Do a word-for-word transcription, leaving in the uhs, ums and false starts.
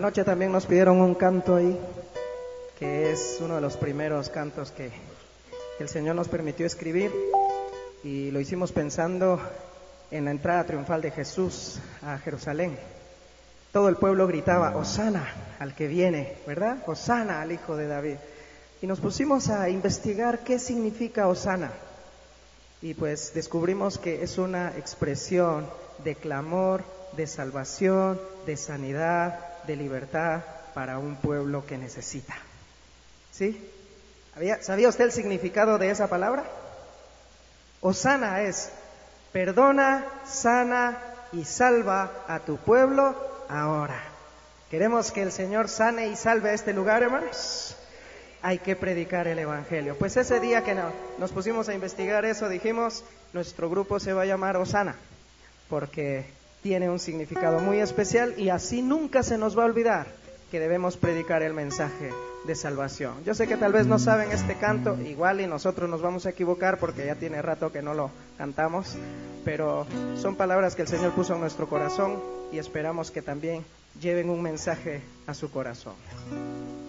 Anoche también nos pidieron un canto ahí, que es uno de los primeros cantos que el Señor nos permitió escribir, y lo hicimos pensando en la entrada triunfal de Jesús a Jerusalén. Todo el pueblo gritaba, Hosana al que viene, ¿verdad? Hosana al hijo de David. Y nos pusimos a investigar qué significa Hosana. Y pues descubrimos que es una expresión de clamor, de salvación, de sanidad, de libertad para un pueblo que necesita. ¿Sí? ¿Había, ¿Sabía usted el significado de esa palabra? Hosana es, perdona, sana y salva a tu pueblo ahora. ¿Queremos que el Señor sane y salve a este lugar, hermanos? Hay que predicar el Evangelio. Pues ese día que no, nos pusimos a investigar eso, dijimos, nuestro grupo se va a llamar Hosana, porque tiene un significado muy especial y así nunca se nos va a olvidar que debemos predicar el mensaje de salvación. Yo sé que tal vez no saben este canto, igual y nosotros nos vamos a equivocar porque ya tiene rato que no lo cantamos, pero son palabras que el Señor puso en nuestro corazón y esperamos que también lleven un mensaje a su corazón.